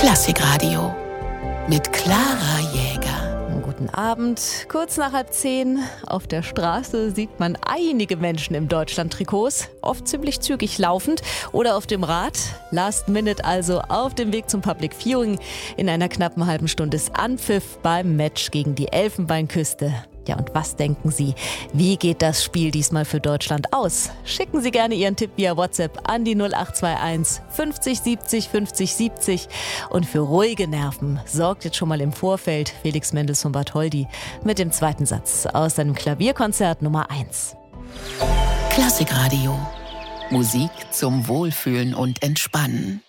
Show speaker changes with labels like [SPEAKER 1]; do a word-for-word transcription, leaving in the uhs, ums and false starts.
[SPEAKER 1] Klassikradio mit Clara Jäger.
[SPEAKER 2] Guten Abend. Kurz nach halb zehn. Auf der Straße sieht man einige Menschen im Deutschland-Trikots, oft ziemlich zügig laufend oder auf dem Rad. Last Minute also auf dem Weg zum Public Viewing. In einer knappen halben Stunde ist Anpfiff beim Match gegen die Elfenbeinküste. Ja, und was denken Sie? Wie geht das Spiel diesmal für Deutschland aus? Schicken Sie gerne Ihren Tipp via WhatsApp an die null acht zwei eins fünfzig siebzig fünfzig siebzig. Und für ruhige Nerven sorgt jetzt schon mal im Vorfeld Felix Mendelssohn Bartholdy mit dem zweiten Satz aus seinem Klavierkonzert Nummer eins.
[SPEAKER 1] Klassikradio. Musik zum Wohlfühlen und Entspannen.